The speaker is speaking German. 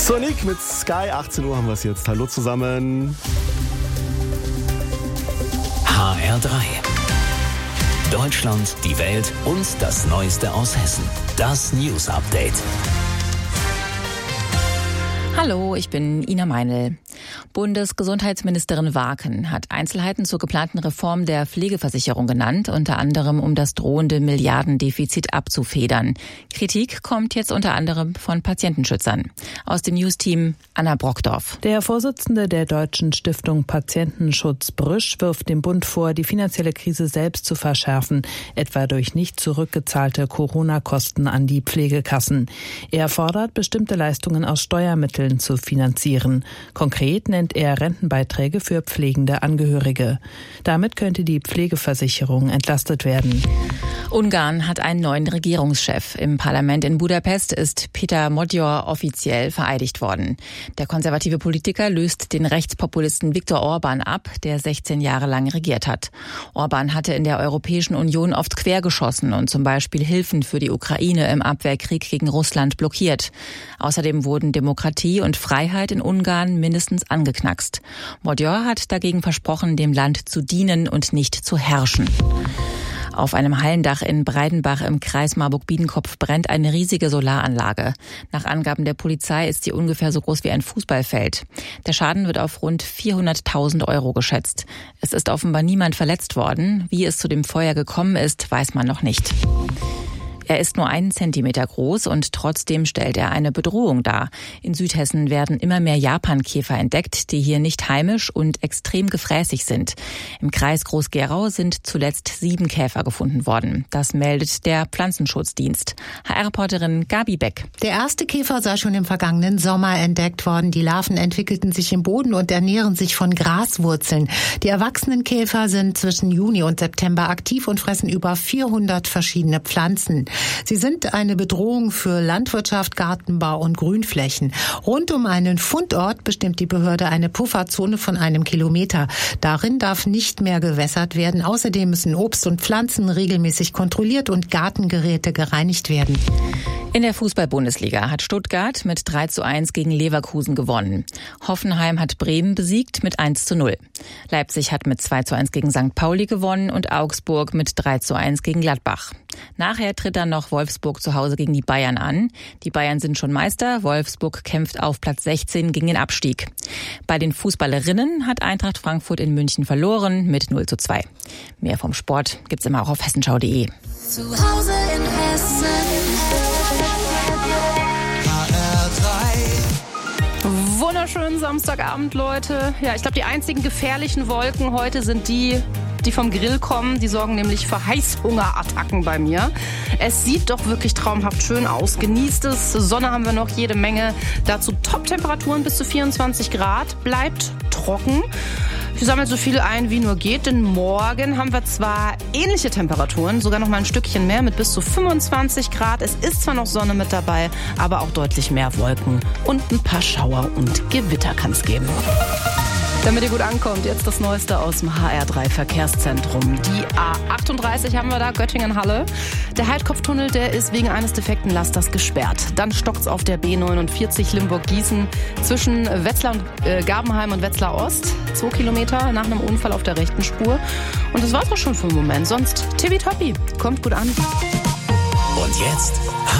Sonic mit Sky, 18 Uhr haben wir es jetzt. Hallo zusammen. HR3. Deutschland, die Welt und das Neueste aus Hessen. Das News Update. Hallo, ich bin Ina Meinl. Bundesgesundheitsministerin Waaken hat Einzelheiten zur geplanten Reform der Pflegeversicherung genannt, unter anderem um das drohende Milliardendefizit abzufedern. Kritik kommt jetzt unter anderem von Patientenschützern. Aus dem News-Team Anna Brockdorf. Der Vorsitzende der Deutschen Stiftung Patientenschutz Brüsch wirft dem Bund vor, die finanzielle Krise selbst zu verschärfen, etwa durch nicht zurückgezahlte Corona-Kosten an die Pflegekassen. Er fordert, bestimmte Leistungen aus Steuermitteln zu finanzieren. Konkret nennt er Rentenbeiträge für pflegende Angehörige. Damit könnte die Pflegeversicherung entlastet werden. Ungarn hat einen neuen Regierungschef. Im Parlament in Budapest ist Péter Magyar offiziell vereidigt worden. Der konservative Politiker löst den Rechtspopulisten Viktor Orbán ab, der 16 Jahre lang regiert hat. Orbán hatte in der Europäischen Union oft quergeschossen und zum Beispiel Hilfen für die Ukraine im Abwehrkrieg gegen Russland blockiert. Außerdem wurden Demokratie und Freiheit in Ungarn mindestens angeknackst. Magyar hat dagegen versprochen, dem Land zu dienen und nicht zu herrschen. Auf einem Hallendach in Breidenbach im Kreis Marburg-Biedenkopf brennt eine riesige Solaranlage. Nach Angaben der Polizei ist sie ungefähr so groß wie ein Fußballfeld. Der Schaden wird auf rund 400.000 € geschätzt. Es ist offenbar niemand verletzt worden. Wie es zu dem Feuer gekommen ist, weiß man noch nicht. Er ist nur 1 Zentimeter groß und trotzdem stellt er eine Bedrohung dar. In Südhessen werden immer mehr Japankäfer entdeckt, die hier nicht heimisch und extrem gefräßig sind. Im Kreis Groß-Gerau sind zuletzt 7 Käfer gefunden worden. Das meldet der Pflanzenschutzdienst. HR-Reporterin Gabi Beck. Der erste Käfer sei schon im vergangenen Sommer entdeckt worden. Die Larven entwickelten sich im Boden und ernähren sich von Graswurzeln. Die erwachsenen Käfer sind zwischen Juni und September aktiv und fressen über 400 verschiedene Pflanzen. Sie sind eine Bedrohung für Landwirtschaft, Gartenbau und Grünflächen. Rund um einen Fundort bestimmt die Behörde eine Pufferzone von 1 Kilometer. Darin darf nicht mehr gewässert werden. Außerdem müssen Obst und Pflanzen regelmäßig kontrolliert und Gartengeräte gereinigt werden. In der Fußball-Bundesliga hat Stuttgart mit 3:1 gegen Leverkusen gewonnen. Hoffenheim hat Bremen besiegt mit 1:0. Leipzig hat mit 2:1 gegen St. Pauli gewonnen und Augsburg mit 3:1 gegen Gladbach. Nachher tritt dann noch Wolfsburg zu Hause gegen die Bayern an. Die Bayern sind schon Meister. Wolfsburg kämpft auf Platz 16 gegen den Abstieg. Bei den Fußballerinnen hat Eintracht Frankfurt in München verloren mit 0:2. Mehr vom Sport gibt's immer auch auf hessenschau.de. Zu Hause in Hessen. Wunderschönen Samstagabend, Leute. Ja, ich glaube, die einzigen gefährlichen Wolken heute sind die vom Grill kommen. Die sorgen nämlich für Heißhungerattacken bei mir. Es sieht doch wirklich traumhaft schön aus. Genießt es. Sonne haben wir noch jede Menge. Dazu Top-Temperaturen bis zu 24 Grad. Bleibt trocken. Ich sammle so viel ein, wie nur geht, denn morgen haben wir zwar ähnliche Temperaturen, sogar noch mal ein Stückchen mehr mit bis zu 25 Grad. Es ist zwar noch Sonne mit dabei, aber auch deutlich mehr Wolken und ein paar Schauer und Gewitter kann es geben. Damit ihr gut ankommt, jetzt das Neueste aus dem HR3 Verkehrszentrum. Die A38 haben wir da, Göttingen-Halle. Der Heidkopftunnel, der ist wegen eines defekten Lasters gesperrt. Dann stockt's auf der B49 Limburg-Gießen zwischen Wetzlar und Gabenheim und Wetzlar Ost. 2 Kilometer nach einem Unfall auf der rechten Spur. Und das war's auch schon für den Moment. Sonst tippitoppi. Kommt gut an. Und jetzt